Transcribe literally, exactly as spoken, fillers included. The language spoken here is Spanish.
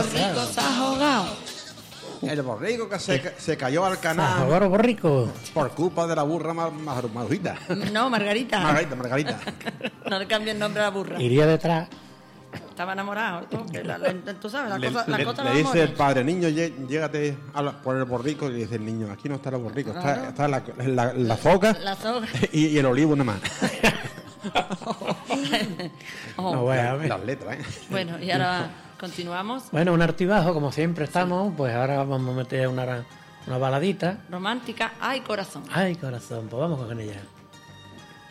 borrico se ha ahogado. El borrico que se, se cayó al canal Ahora borrico. por culpa de la burra mar, mar, Margarita. No, Margarita. Margarita, Margarita. No le cambie el nombre a la burra. Iría detrás. Estaba enamorado. ¿Tú, que la- la- tú sabes, las Le, cosas las le- cosas le no dice amores. el padre, niño, lle- llégate a la- por el borrico. Y le dice el niño, aquí no está el borrico, está, Claro. está la, la, la foca La soga. y, y el olivo nada más. Oh. No, bueno, a ver. Las letras, ¿eh? Bueno, y ahora continuamos. Bueno, un artibajo, como siempre estamos, pues ahora vamos a meter una, una baladita. Romántica, ay corazón. Ay, corazón, pues vamos con ella.